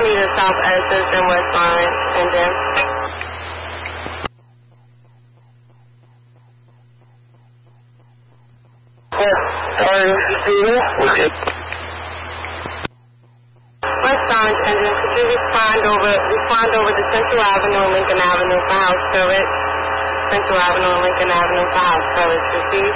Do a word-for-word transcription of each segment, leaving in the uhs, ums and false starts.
County to South Essex and West Orange, and then West Orange, and then could you respond over, respond over to Central Avenue and Lincoln Avenue for house coverage? Central Avenue and Lincoln Avenue for house coverage, received.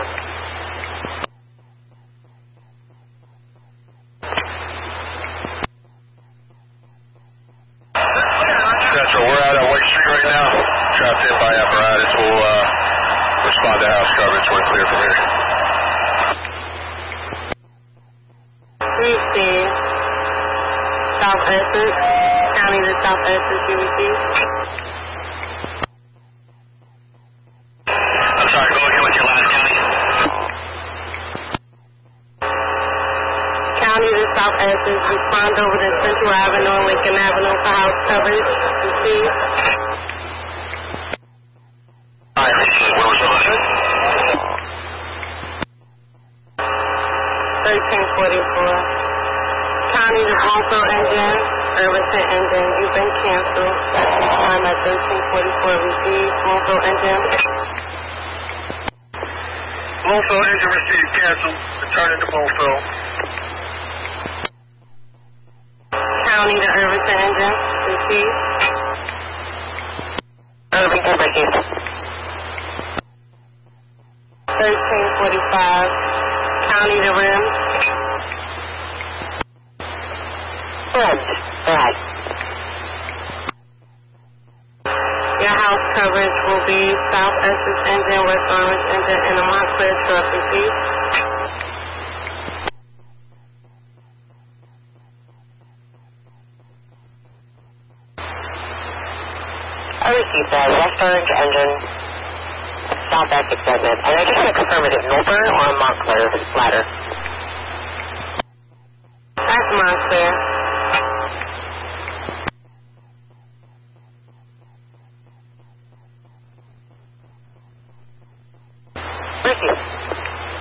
Central, we're out on Wake Street right now. Trapped in by apparatus. We'll uh, respond to house coverage. We're clear from here. Receive. South Essex, County to South Essex, you receive. I'm sorry, go again with your last county. County to South Essex, respond over to Central Avenue and Lincoln Avenue for house coverage, receive. All right, receive. We're responding. thirteen forty-four. County to Bronco Engine, Irvington Engine, you've been canceled. Time at thirteen forty-four, received. Bronco Engine. Bronco engine received, canceled. Returning to Bowfield. County to Irvington Engine, received. Irvington received. thirteen forty-five. County to Rim. Right. Your house coverage will be South Essex Engine, West Orange Engine, and a Montclair truck, received. I received that West Orange Engine, South Essex segment. And I just want to confirm, is it Milburn or Montclair ladder? That's Montclair. Thank you.